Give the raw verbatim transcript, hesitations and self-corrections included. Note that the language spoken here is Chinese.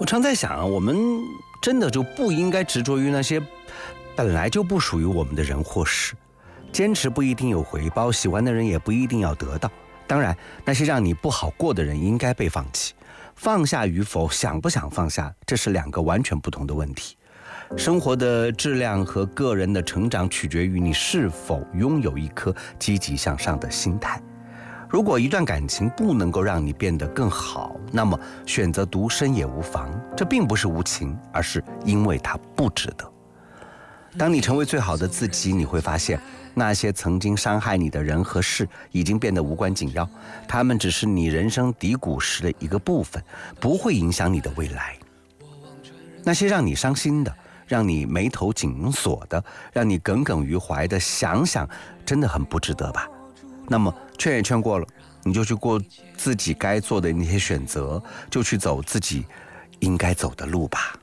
常在想，我们真的就不应该执着于那些本来就不属于我们的人或事。坚持不一定有回报，喜欢的人也不一定要得到。当然，那些让你不好过的人应该被放弃。放下与否，想不想放下，这是两个完全不同的问题。生活的质量和个人的成长取决于你是否拥有一颗积极向上的心态。如果一段感情不能够让你变得更好，那么选择独身也无妨。这并不是无情，而是因为它不值得。当你成为最好的自己，你会发现那些曾经伤害你的人和事已经变得无关紧要，他们只是你人生低谷时的一个部分，不会影响你的未来。那些让你伤心的，让你眉头紧锁的，让你耿耿于怀的，想想真的很不值得吧。那么劝也劝过了，你就去过自己该做的那些选择，就去走自己应该走的路吧。